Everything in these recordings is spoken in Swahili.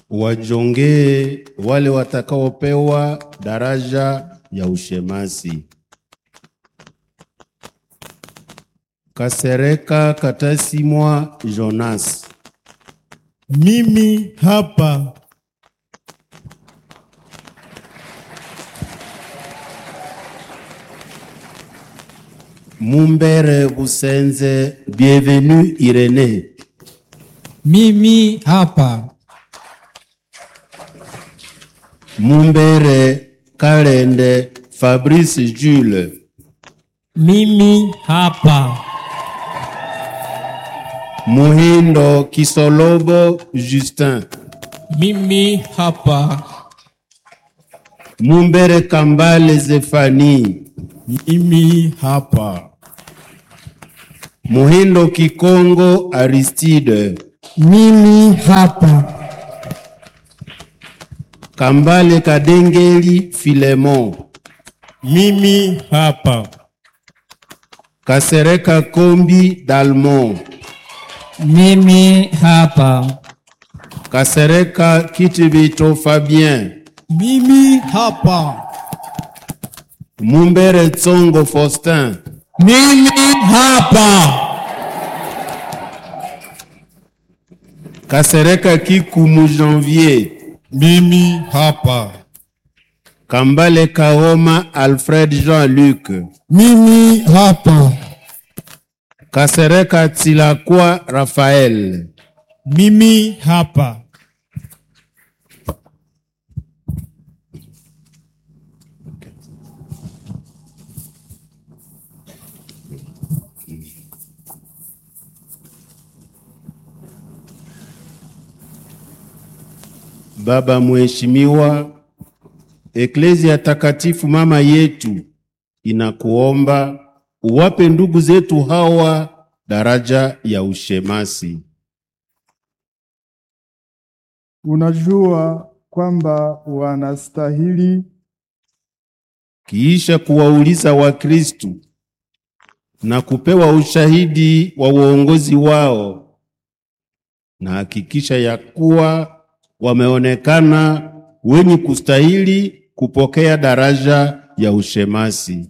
Wajongee wale watakaopewa daraja ya ushemasi. Kasereka Katasimwa Jonas. Mimi hapa. Mumbere Busenze Bienvenue Irene. Mimi hapa. Mumbere Kalende Fabrice Jules. Mimi hapa. Muhindo Kisolobo Justin. Mimi hapa. Mumbere Kambale Zefani. Mimi hapa. Muhindo Kikongo Aristide. Mimi hapa. Kambale Kadengeli Filemon. Mimi hapa. Kasereka Kombi Dalmon. Mimi hapa. Kasereka Kitibito Fabien. Mimi hapa. Mumbere Tsongo Faustin. Mimi hapa. Kasereka Kikumu Janvier. Mimi hapa. Kambale Kaoma Alfred Jean-Luc. Mimi hapa. Kasereka Tsilakwa Raphaël. Mimi hapa. Baba mheshimiwa, Eklezia takatifu mama yetu inakuomba uwape ndugu zetu hawa daraja ya ushemasi. Unajua kwamba wanastahili. Kiisha kuwauliza Wakristu na kupewa ushahidi wa uongozi wao, na hakikisha ya kuwa wameonekana wenye kustahili kupokea daraja ya ushemasi.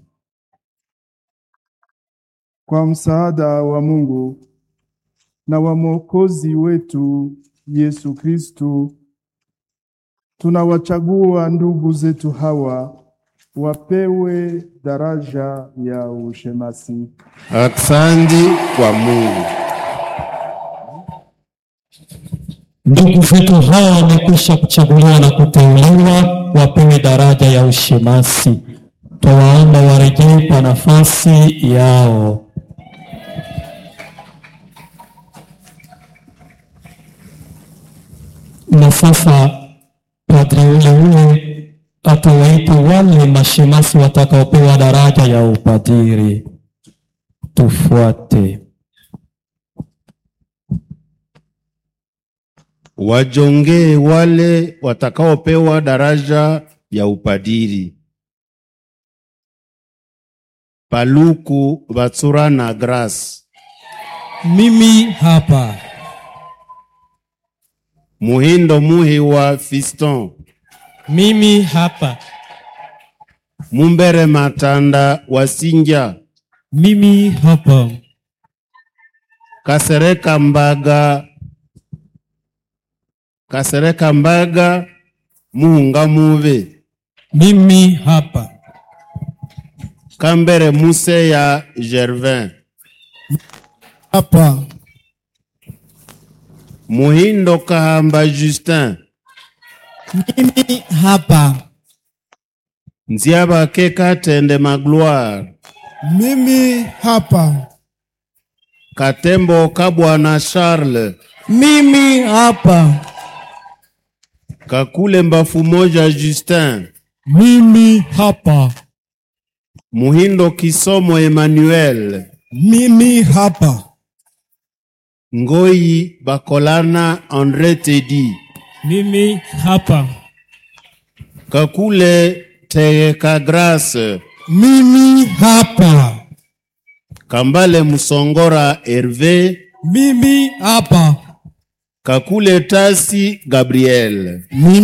Kwa msaada wa Mungu na wa Mwokozi wetu Yesu Kristo, tunawachagua ndugu zetu hawa wapewe daraja ya ushemasi. Asante kwa Mungu. Ndugu zetu hawa wamekwisha kuchaguliwa na kuteuliwa wapewe daraja ya ushemasi. Twawaomba warejee kwa nafasi yao. Na sasa padri ule atawaita wale mashemasi watakaopewa daraja ya upadiri. Tufuate. Wajongee wale watakaopewa daraja ya upadiri. Paluku Batsura na Grace. Mimi hapa. Muhindo Muhiwa Fiston. Mimi hapa. Mumbere Matanda Wasinja. Mimi hapa. Kasereka Mbaga Muhunga Muve. Mimi hapa. Kambere Muse ya Gervin. Hapa. Muhindo Kahamba Justin. Mimi hapa. Nziaba Keka Tende Magloire. Mimi hapa. Katembo Kabwana Charles. Mimi hapa. Kakule Mbafu Moja Justin. Mimi hapa. Muhindo Kisomo Emmanuel. Mimi hapa. Ngoyi Bakolana Andre Tedi. Mimi hapa. Kakule Tegeka Grace. Mimi hapa. Kambale Musongora Hervé. Mimi hapa. Kakule Tasi Gabriel. Mimi